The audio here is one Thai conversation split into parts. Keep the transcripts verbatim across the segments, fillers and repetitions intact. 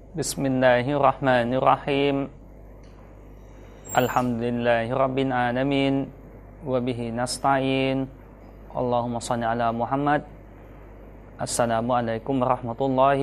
بسم الله الرحمن الرحيم الحمد لله رب العالمين وبه نستعين اللهم صل على محمد السلام عليكم ورحمة الله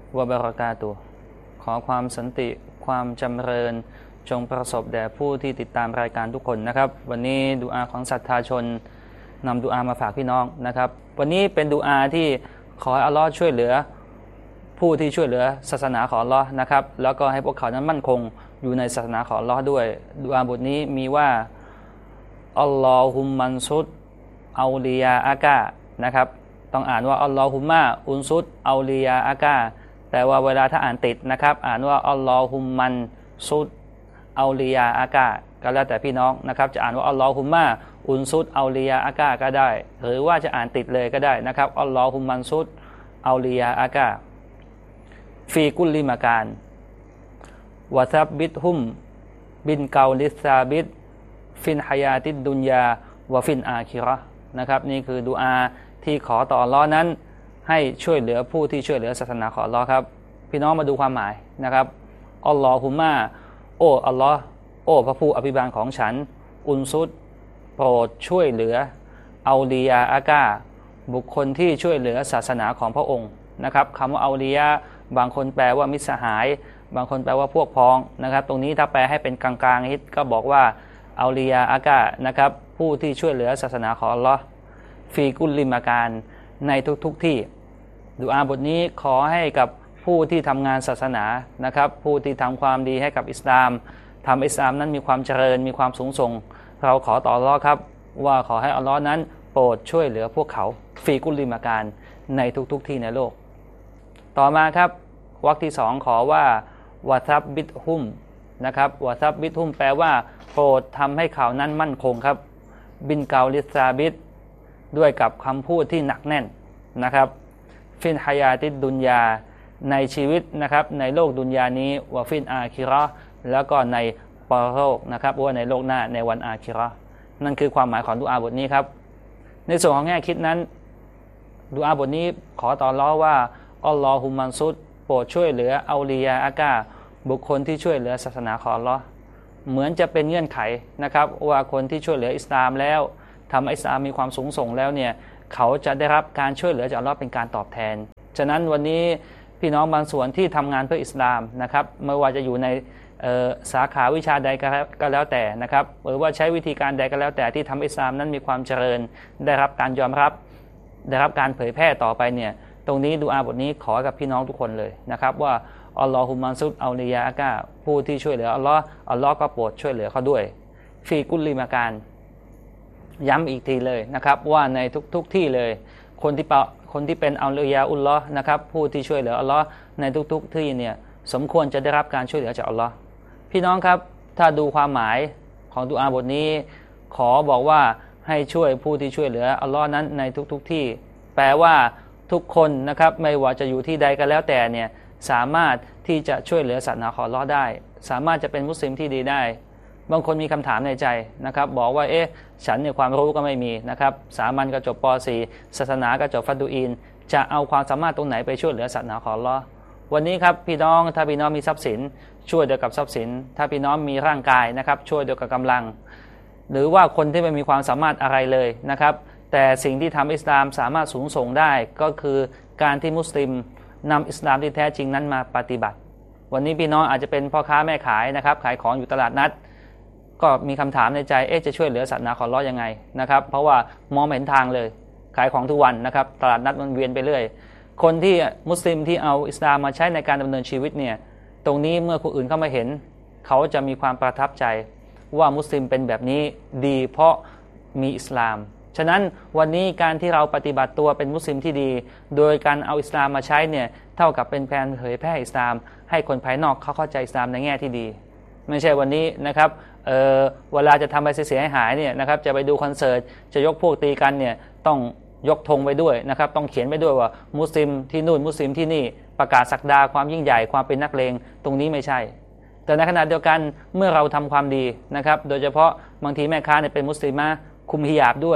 وبركاته ขอความสันติความจำเริญจงประสบแด่ผู้ที่ติดตามรายการทุกคนนะครับวันนี้ดุอาของศรัทธาชนนำดุอามาฝากพี่น้องนะครับวันนี้เป็นดุอาที่ขอให้อัลลอฮ์ช่วยเหลือผู้ที่ช่วยเหลือศาสนาของอัลลอฮ์นะครับแล้วก็ให้พวกเขานั้นมั่นคงอยู่ในศาสนาของอัลลอฮ์ด้วยดุอาบทนี้มีว่าอัลลอฮุมมันซุดเอาลียาอากานะครับต้องอ่านว่าอัลลอฮุมมาอุนซุดเอาลียาอากาแต่ว่าเวลาถ้าอ่านติดนะครับอ่านว่าอัลลอฮุมมันซุดเอาลียาอากาก็แล้วแต่พี่น้องนะครับจะอ่านว่าอัลลอฮุมมาอุนซุดเอาลียาอากาก็ได้หรือว่าจะอ่านติดเลยก็ได้นะครับอัลลอฮุมมันซุดเอาลียาอากาฟีกุลลิมาการวะซับบิดฮุมบินเกาลิซาบิดฟินฮายาติดดุนยาวะฟินอาคิเราะห์นะครับนี่คือดุอาที่ขอต่ออัลเลาะห์นั้นให้ช่วยเหลือผู้ที่ช่วยเหลือศาสนาของอัลเลาะห์ครับพี่น้องมาดูความหมายนะครับอัลลอฮุมมาโอ้อัลลอฮ์โอ้พระผู้อภิบาลของฉันอุนซุดโปรดช่วยเหลือเอาลียาอากาบุคคลที่ช่วยเหลือศาสนาของพระองค์นะครับคำว่าเอาลียาบางคนแปลว่ามิตรสหายบางคนแปลว่าพวกพ้องนะครับตรงนี้ถ้าแปลให้เป็นกลางๆฮิตก็บอกว่าเอาลียาอากานะครับผู้ที่ช่วยเหลือศาสนาของอัลลอฮ์ฟีกุลลิมาการในทุกๆ ท, ที่ดุอาบทนี้ขอให้กับผู้ที่ทำงานศาสนานะครับผู้ที่ทำความดีให้กับอิสลามทำอิสลามนั้นมีความเจริญมีความสูงส่งเราขอต่ออัลลอฮ์ครับว่าขอให้อัลลอฮ์นั้นโปรดช่วยเหลือพวกเขาฟีกุลลิมาการในทุกๆ ท, ที่ในโลกต่อมาครับวรรคที่สองขอว่าวะซับบิดฮุมนะครับวะซับบิดฮุมแปลว่าโปรดทำให้เขานั้นมั่นคงครับบินเกาลิซาบิดด้วยกับคำพูดที่หนักแน่นนะครับฟินฮายาติดดุนยาในชีวิตนะครับในโลกดุนยานี้วะฟินอาคิเราะห์แล้วก็ในปรโลกนะครับว่าในโลกหน้าในวันอาคิเราะห์นั่นคือความหมายของดุอาบทนี้ครับในส่วนของแง่คิดนั้นดุอาบทนี้ขอต่ออัลเลาะห์ว่าอัลลอฮุมมันซุดโปรดช่วยเหลือเอาลียาอากาบุคคลที่ช่วยเหลือศาสนาของอัลเลาะห์เหมือนจะเป็นเงื่อนไขนะครับว่าคนที่ช่วยเหลืออิสลามแล้วทำให้อิสลามมีความสูงส่งแล้วเนี่ยเขาจะได้รับการช่วยเหลือจากอัลเลาะห์เป็นการตอบแทนฉะนั้นวันนี้พี่น้องบางส่วนที่ทำงานเพื่ออิสลามนะครับไม่ว่าจะอยู่ในสาขาวิชาใดก็แล้วแต่นะครับหรือว่าใช้วิธีการใดก็แล้วแต่ที่ทำอิสลามนั้นมีความเจริญได้รับการยอมรับได้รับการเผยแพร่ต่อไปเนี่ยตรงนี้ดุอาบทนี้ขอกับพี่น้องทุกคนเลยนะครับว่าอัลลอฮุมันซุดเอาลียาอากาผู้ที่ช่วยเหลืออัลลอฮ์อัลลอฮ์ก็โปรดช่วยเหลือเขาด้วยฟีกุลลิมาการย้ำอีกทีเลยนะครับว่าในทุกๆ ท, ที่เลยคนที่คนที่เป็นอัลลียาอุลลอฮ์นะครับผู้ที่ช่วยเหลืออัลลอฮ์ในทุกๆ ที่เนี่ยสมควรจะได้รับการช่วยเหลือจากอัลลอฮ์พี่น้องครับถ้าดูความหมายของดุอาบทนี้ขอบอกว่าให้ช่วยผู้ที่ช่วยเหลืออัลลอฮ์นั้นในทุกๆ ที่แปลว่าทุกคนนะครับไม่ว่าจะอยู่ที่ใดก็แล้วแต่เนี่ยสามารถที่จะช่วยเหลือศาสนาของอัลเลาะห์ได้สามารถจะเป็นมุสลิมที่ดีได้บางคนมีคำถามในใจนะครับบอกว่าเอ๊ะฉันเนี่ยความรู้ก็ไม่มีนะครับสามัญก็จบป .สี่ ศาสนาก็จบฟัดดูอินจะเอาความสามารถตรงไหนไปช่วยเหลือศาสนาของอัลเลาะห์วันนี้ครับพี่น้องถ้าพี่น้องมีทรัพย์สินช่วยเดียวกับทรัพย์สินถ้าพี่น้องมีร่างกายนะครับช่วยเดียวกับกำลังหรือว่าคนที่ไม่มีความสามารถอะไรเลยนะครับแต่สิ่งที่ทำอิสลามสามารถสูงส่งได้ก็คือการที่มุสลิมนำอิสลามที่แท้จริงนั้นมาปฏิบัติวันนี้พี่น้องอาจจะเป็นพ่อค้าแม่ขายนะครับขายของอยู่ตลาดนัดก็มีคำถามในใจเอ๊ะจะช่วยเหลือศาสนาของอัลเลาะห์ยังไงนะครับเพราะว่ามองไม่เห็นทางเลยขายของทุกวันนะครับตลาดนัดมันเวียนไปเรื่อยคนที่มุสลิมที่เอาอิสลามมาใช้ในการดำเนินชีวิตเนี่ยตรงนี้เมื่อคนอื่นเข้ามาเห็นเขาจะมีความประทับใจว่ามุสลิมเป็นแบบนี้ดีเพราะมีอิสลามฉะนั้นวันนี้การที่เราปฏิบัติตัวเป็นมุสลิมที่ดีโดยการเอาอิสลามมาใช้เนี่ยเท่ากับเป็นการเผยแพร่อิสลามให้คนภายนอกเขาเข้าใจอิสลามในแง่ที่ดีไม่ใช่วันนี้นะครับเอ่อเวลาจะทำอะไรเสียหายเนี่ยนะครับจะไปดูคอนเสิร์ตจะยกพวกตีกันเนี่ยต้องยกธงไปด้วยนะครับต้องเขียนไปด้วยว่ามุสลิมที่นู่นมุสลิมที่นี่ประกาศศักดาความยิ่งใหญ่ความเป็นนักเลงตรงนี้ไม่ใช่แต่ในขณะเดียวกันเมื่อเราทำความดีนะครับโดยเฉพาะบางทีแม่ค้าเนี่ยเป็นมุสลิมะคุมฮิญาบด้วย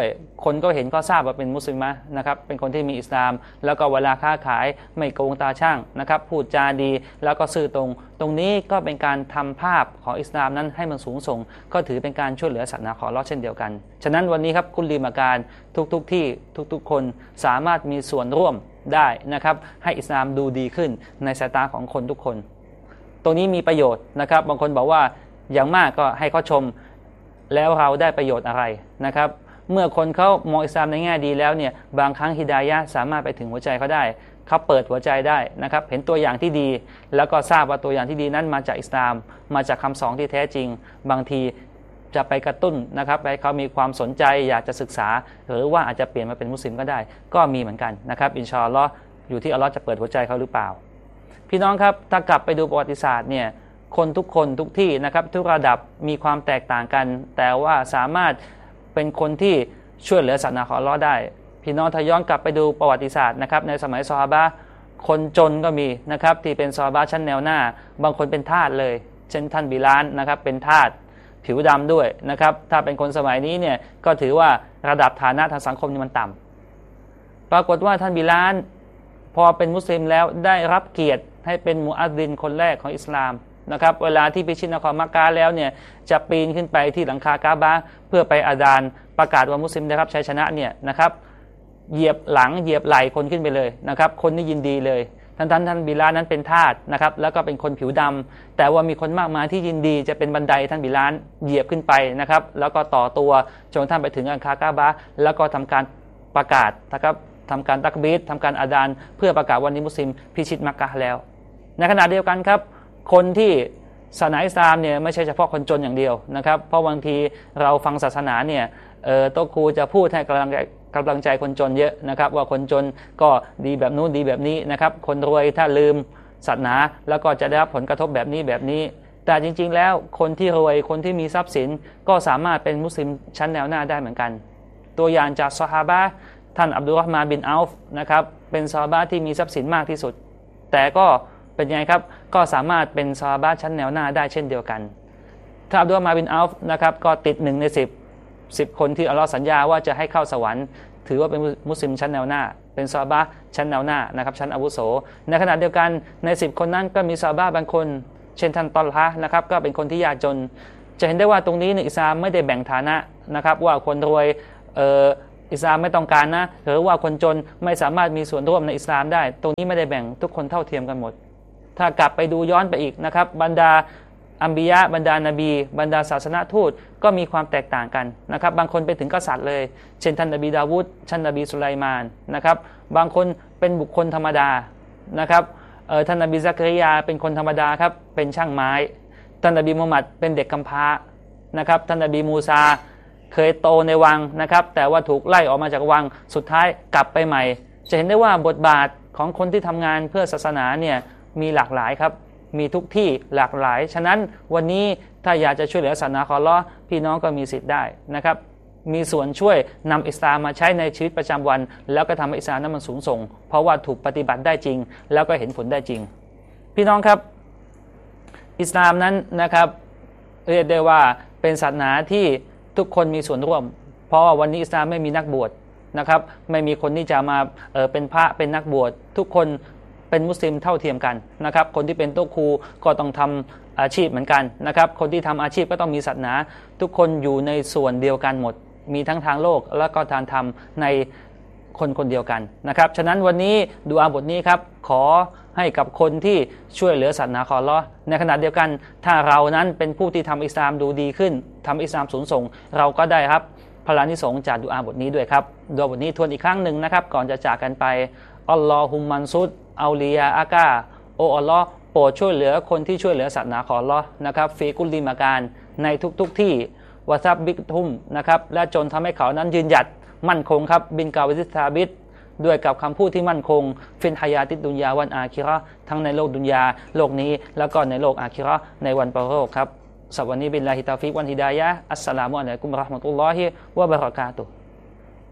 คนก็เห็นก็ทราบว่าเป็นมุสลิมะนะครับเป็นคนที่มีอิสลามแล้วก็เวลาค้าขายไม่โกงตาช่างนะครับพูดจาดีแล้วก็ซื่อตรงตรงนี้ก็เป็นการทำภาพของอิสลามนั้นให้มันสูงส่งก็ถือเป็นการช่วยเหลือศาสนาของอัลเลาะห์เช่นเดียวกันฉะนั้นวันนี้ครับคุณลีมาการทุกๆ ที่ทุกๆคนสามารถมีส่วนร่วมได้นะครับให้อิสลามดูดีขึ้นในสายตาของคนทุกคนตรงนี้มีประโยชน์นะครับบางคนบอกว่าอย่างมากก็ให้เขาชมแล้วเราได้ประโยชน์อะไรนะครับเมื่อคนเขามองอิสลามในแง่ดีแล้วเนี่ยบางครั้งฮิดายะห์สามารถไปถึงหัวใจเขาได้เขาเปิดหัวใจได้นะครับเห็นตัวอย่างที่ดีแล้วก็ทราบว่าตัวอย่างที่ดีนั้นมาจากอิสลามมาจากคำสอนที่แท้จริงบางทีจะไปกระตุ้นนะครับให้เขามีความสนใจอยากจะศึกษาหรือว่าอาจจะเปลี่ยนมาเป็นมุสลิมก็ได้ก็มีเหมือนกันนะครับอินชาอัลลอฮ์อยู่ที่อัลลอฮ์จะเปิดหัวใจเขาหรือเปล่าพี่น้องครับถ้ากลับไปดูประวัติศาสตร์เนี่ยคนทุกคนทุกที่นะครับทุกระดับมีความแตกต่างกันแต่ว่าสามารถเป็นคนที่ช่วยเหลือศาสนาของอัลเลาะห์ได้พี่น้องถ้าย้อนกลับไปดูประวัติศาสตร์นะครับในสมัยซอฮาบะห์คนจนก็มีนะครับที่เป็นซอฮาบะห์ชั้นแนวหน้าบางคนเป็นทาสเลยเช่นท่านบิลาลนะครับเป็นทาสผิวดำด้วยนะครับถ้าเป็นคนสมัยนี้เนี่ยก็ถือว่าระดับฐานะทางสังคมนี่มันต่ำปรากฏว่าท่านบิลาลพอเป็นมุสลิมแล้วได้รับเกียรติให้เป็นมุอัซซินคนแรกของอิสลามนะครับเวลาที่พิชิตนครมักกะฮ์แล้วเนี่ยจะปีนขึ้นไปที่หลังคากาบะห์เพื่อไปอาดานประกาศว่ามุสลิมได้รับชัยชนะเนี่ยนะครับเหยียบหลังเหยียบไหล่คนขึ้นไปเลยนะครับคนนี่ยินดีเลยท่านท่านท่านบิลาลนั้นเป็นทาสนะครับแล้วก็เป็นคนผิวดำแต่ว่ามีคนมากมายที่ยินดีจะเป็นบันไดท่านบิลาลเหยียบขึ้นไปนะครับแล้วก็ต่อตัวจนท่านไปถึงหลังคากาบะห์แล้วก็ทำการประกาศนะครับทำการตักบีรทำการอาดานเพื่อประกาศวันนี้มุสลิมพิชิตมักกะฮ์แล้วในขณะเดียวกันครับคนที่ศาสนาอิสลามเนี่ยไม่ใช่เฉพาะคนจนอย่างเดียวนะครับเพราะบางทีเราฟังศาสนาเนี่ยเอ่อโต๊ะครูจะพูดให้กำลังกำลังใจคนจนเยอะนะครับว่าคนจนก็ดีแบบนู้นดีแบบนี้นะครับคนรวยถ้าลืมศาสนาแล้วก็จะได้รับผลกระทบแบบนี้แบบนี้แต่จริงๆแล้วคนที่รวยคนที่มีทรัพย์สินก็สามารถเป็นมุสลิมชั้นแนวหน้าได้เหมือนกันตัวอย่างจากซอฮาบะห์ท่านอับดุลรอห์มานบินอัลฟนะครับเป็นซอฮาบะห์ที่มีทรัพย์สินมากที่สุดแต่ก็เป็นยังไงครับก็สามารถเป็นซอฮาบะห์ชั้นแนวหน้าได้เช่นเดียวกันถ้าอับดุลรอห์มานบินอัลฟนะครับก็ติดหนึ่งในสิบสิบคนที่อัลเลาะห์สัญญาว่าจะให้เข้าสวรรค์ถือว่าเป็นมุสลิมชั้นแนวหน้าเป็นซอฮาบะห์ชั้นแนวหน้านะครับชั้นอาวุโสในขณะเดียวกันในสิบคนนั้นก็มีซอฮาบะห์บางคนเช่นท่านตอลฮะห์นะครับก็เป็นคนที่ยากจนจะเห็นได้ว่าตรงนี้ในอิสลามไม่ได้แบ่งฐานะนะครับว่าคนรวยเอ่ออิสลามไม่ต้องการนะหรือว่าคนจนไม่สามารถมีส่วนร่วมในอิสลามได้ตรงนี้ไม่ได้แบ่งทุกคนเท่าเทียมกันหมดถ้ากลับไปดูย้อนไปอีกนะครับบรรดาอัมบิยะบรรดานบีบรรดาศาสนทูตก็มีความแตกต่างกันนะครับบางคนไปถึงกษัตริย์เลยเช่นท่านนบีดาวูดท่านนบีสุไลมานนะครับบางคนเป็นบุคคลธรรมดานะครับเอ่อท่านนบีซักริยาเป็นคนธรรมดาครับเป็นช่างไม้ท่านนบีมุฮัมมัดเป็นเด็กกำพร้านะครับท่านนบีมูซาเคยโตในวังนะครับแต่ว่าถูกไล่ออกมาจากวังสุดท้ายกลับไปใหม่จะเห็นได้ว่าบทบาทของคนที่ทำงานเพื่อศาสนาเนี่ยมีหลากหลายครับมีทุกที่หลากหลายฉะนั้นวันนี้ถ้าอยากจะช่วยเหลือศาสนาของอัลเลาะห์พี่น้องก็มีสิทธิ์ได้นะครับมีส่วนช่วยนำอิสลามมาใช้ในชีวิตประจำวันแล้วก็ทำให้อิสลามนั้นมันสูงส่งเพราะว่าถูกปฏิบัติได้จริงแล้วก็เห็นผลได้จริงพี่น้องครับอิสลามนั้นนะครับเรียกได้ว่าเป็นศาสนาที่ทุกคนมีส่วนร่วมเพราะว่าวันนี้อิสลามไม่มีนักบวชนะครับไม่มีคนที่จะมาเออเป็นพระเป็นนักบวชทุกคนเป็นมุสลิมเท่าเทียมกันนะครับคนที่เป็นโต๊ะครูก็ต้องทำอาชีพเหมือนกันนะครับคนที่ทำอาชีพก็ต้องมีศาสนาทุกคนอยู่ในส่วนเดียวกันหมดมีทั้งทางโลกและก็ทางธรรมในคนคนเดียวกันนะครับฉะนั้นวันนี้ดูอาบทนี้ครับขอให้กับคนที่ช่วยเหลือศาสนาของอัลเลาะห์ในขณะเดียวกันถ้าเรานั้นเป็นผู้ที่ทำอิสลามดูดีขึ้นทำอิสลามสูงส่งเราก็ได้ครับพลานิสงส์จากดูอาบทนี้ด้วยครับดูอาบทนี้ทวนอีกครั้งหนึ่งนะครับก่อนจะจากกันไปอัลลอฮุมมันซุดอัลียาอากาโออัลลอฮ์โปรดช่วยเหลือคนที่ช่วยเหลือศาสนาของอัลลอฮ์นะครับฟีกุลลิมาการในทุกๆ ท, ที่วะซับบิกทุมนะครับและจนทำให้เขานั้นยืนหยัดมั่นคงครับบินกาวิซิตาบิดด้วยกับคำพูดที่มั่นคงฟินฮายาติดดุนยาวันอาคิเราะห์ทั้งในโลกดุนยาโลกนี้แล้วก็ในโลกอาคิเราะห์ในวันปรโลกครับสวัสดีบิลลาฮิตาฟิกวันฮิดายะฮ์อัสสลามุอะลัยกุมวะเราะห์มะตุลลอฮิวะบะเราะกาตุฮ์